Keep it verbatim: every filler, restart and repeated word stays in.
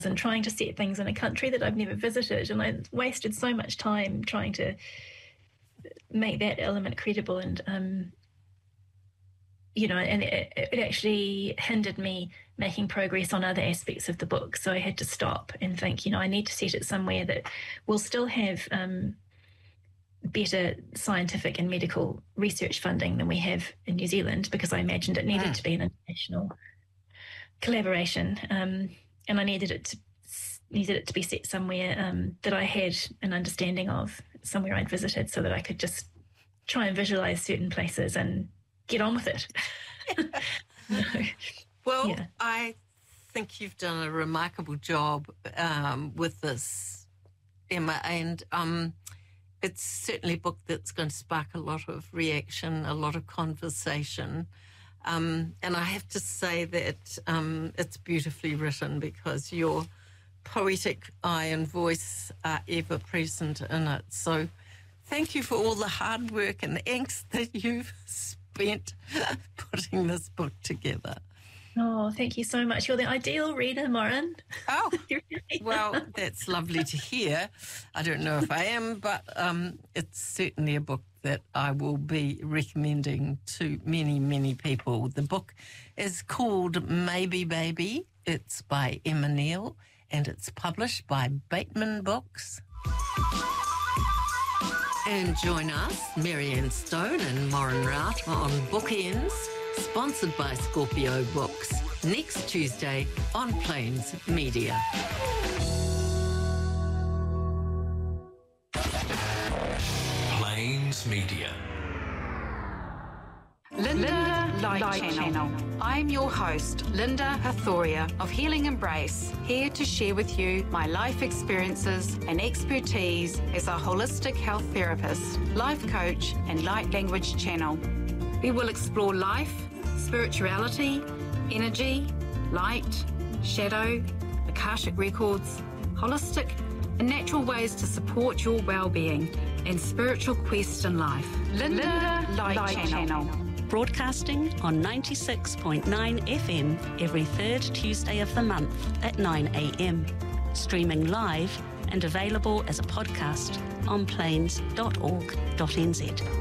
and trying to set things in a country that I've never visited. And I wasted so much time trying to make that element credible. And, um, you know, and it, it actually hindered me making progress on other aspects of the book. So I had to stop and think, you know, I need to set it somewhere that will still have um, better scientific and medical research funding than we have in New Zealand, because I imagined it needed mm. to be an international collaboration. Um, and I needed it to needed it to be set somewhere um, that I had an understanding of, somewhere I'd visited, so that I could just try and visualize certain places and get on with it. No. Well, yeah. I think you've done a remarkable job um, with this, Emma, and um, it's certainly a book that's going to spark a lot of reaction, a lot of conversation. Um, and I have to say that um, it's beautifully written, because your poetic eye and voice are ever present in it. So thank you for all the hard work and the angst that you've spent putting this book together. Oh, thank you so much. You're the ideal reader, Maureen. Oh, well, that's lovely to hear. I don't know if I am, but um, it's certainly a book that I will be recommending to many, many people. The book is called Maybe Baby. It's by Emma Neal, and it's published by Bateman Books. And join us, Marianne Stone and Maureen Rout, on Bookends, sponsored by Scorpio Books, next Tuesday on Plains Media. Plains Media. Linda, Linda Light, Light Channel. Channel. I'm your host, Linda Hathoria of Healing Embrace, here to share with you my life experiences and expertise as a holistic health therapist, life coach, and light language channel. We will explore life, spirituality, energy, light, shadow, Akashic records, holistic and natural ways to support your well-being and spiritual quest in life. Linda, Linda Light, Light Channel. Channel. Broadcasting on ninety-six point nine F M every third Tuesday of the month at nine a m. Streaming live and available as a podcast on plains dot org dot n z.